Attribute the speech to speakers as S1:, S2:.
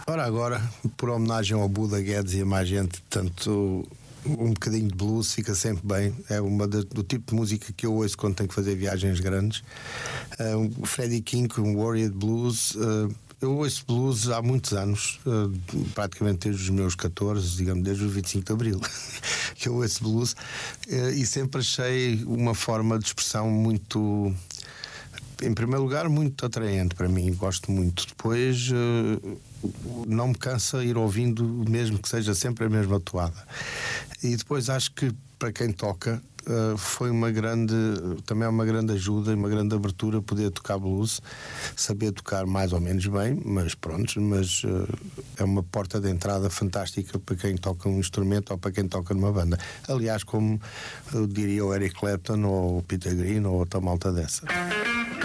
S1: Ora, agora, por homenagem ao Buda Guedes e a mais gente, tanto um bocadinho de blues fica sempre bem. É do tipo de música que eu ouço quando tenho que fazer viagens grandes. O Freddie King, um Warrior Blues. Eu ouço blues há muitos anos, praticamente desde os meus 14, digamos, desde os 25 de Abril, que eu ouço blues, e sempre achei uma forma de expressão muito, em primeiro lugar, muito atraente para mim, gosto muito. Depois, não me cansa ir ouvindo, mesmo que seja sempre a mesma toada. E depois acho que para quem toca, foi também é uma grande ajuda e uma grande abertura poder tocar blues, saber tocar mais ou menos bem, mas é uma porta de entrada fantástica para quem toca um instrumento ou para quem toca numa banda. Aliás, como eu diria o Eric Clapton ou o Peter Green ou outra malta dessa.